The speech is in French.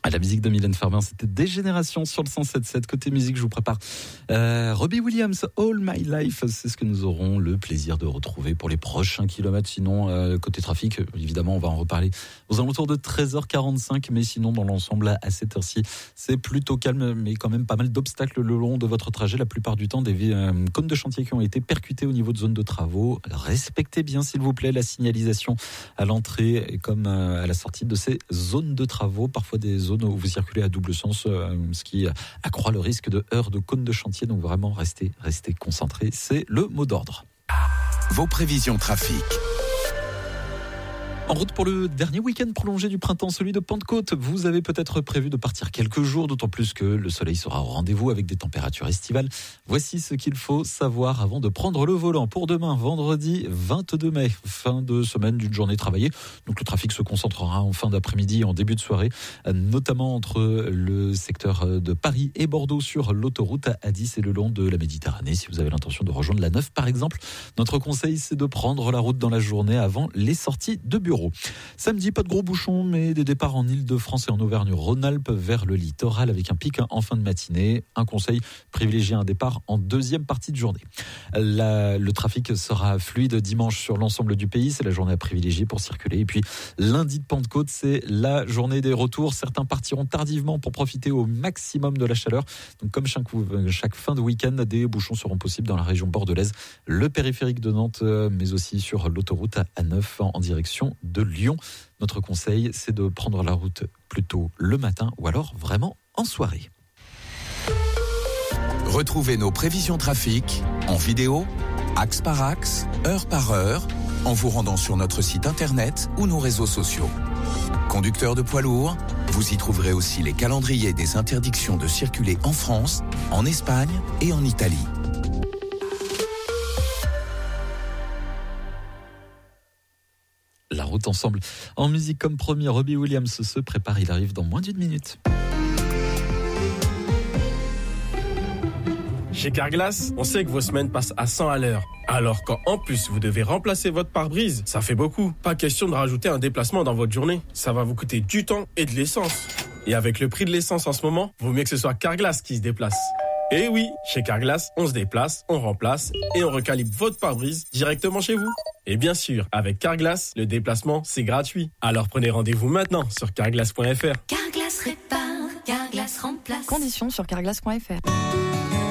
À la musique de Mylène Farmer, c'était Dégénération sur le 107.7. Côté musique, je vous prépare Robbie Williams, All My Life. C'est ce que nous aurons le plaisir de retrouver pour les prochains kilomètres. Sinon, côté trafic, évidemment, on va en reparler aux alentours de 13h45. Mais sinon, dans l'ensemble, à cette heure-ci, c'est plutôt calme, mais quand même pas mal d'obstacles le long de votre trajet. La plupart du temps, des cônes de chantier qui ont été percutés au niveau de zones de travaux. Respectez bien, s'il vous plaît, la signalisation à l'entrée et comme à la sortie de ces zones de travaux. Parfois des zones où vous circulez à double sens, ce qui accroît le risque de heurts de cônes de chantier. Donc vraiment, restez concentrés. C'est le mot d'ordre. Vos prévisions trafic. En route pour le dernier week-end prolongé du printemps, celui de Pentecôte. Vous avez peut-être prévu de partir quelques jours, d'autant plus que le soleil sera au rendez-vous avec des températures estivales. Voici ce qu'il faut savoir avant de prendre le volant. Pour demain, vendredi 22 mai, fin de semaine d'une journée travaillée. Donc le trafic se concentrera en fin d'après-midi et en début de soirée, notamment entre le secteur de Paris et Bordeaux sur l'autoroute A10 et le long de la Méditerranée. Si vous avez l'intention de rejoindre la 9 par exemple, notre conseil c'est de prendre la route dans la journée avant les sorties de bureau. Samedi, pas de gros bouchons, mais des départs en Île-de-France et en Auvergne-Rhône-Alpes vers le littoral avec un pic en fin de matinée. Un conseil, privilégier un départ en deuxième partie de journée. Le trafic sera fluide dimanche sur l'ensemble du pays. C'est la journée à privilégier pour circuler. Et puis, lundi de Pentecôte, c'est la journée des retours. Certains partiront tardivement pour profiter au maximum de la chaleur. Donc, comme chaque fin de week-end, des bouchons seront possibles dans la région bordelaise, le périphérique de Nantes, mais aussi sur l'autoroute A9 en direction de Lyon. Notre conseil, c'est de prendre la route plutôt le matin ou alors vraiment en soirée. Retrouvez nos prévisions trafic en vidéo, axe par axe, heure par heure, en vous rendant sur notre site internet ou nos réseaux sociaux. Conducteurs de poids lourds, vous y trouverez aussi les calendriers des interdictions de circuler en France, en Espagne et en Italie. La route ensemble. En musique comme premier, Robbie Williams se prépare, il arrive dans moins d'une minute. Chez Carglass, on sait que vos semaines passent à 100 à l'heure. Alors quand en plus vous devez remplacer votre pare-brise, ça fait beaucoup. Pas question de rajouter un déplacement dans votre journée. Ça va vous coûter du temps et de l'essence. Et avec le prix de l'essence en ce moment, vaut mieux que ce soit Carglass qui se déplace. Et oui, chez Carglass, on se déplace, on remplace et on recalibre votre pare-brise directement chez vous. Et bien sûr, avec Carglass, le déplacement, c'est gratuit. Alors prenez rendez-vous maintenant sur carglass.fr. Carglass répare, Carglass remplace. Conditions sur carglass.fr.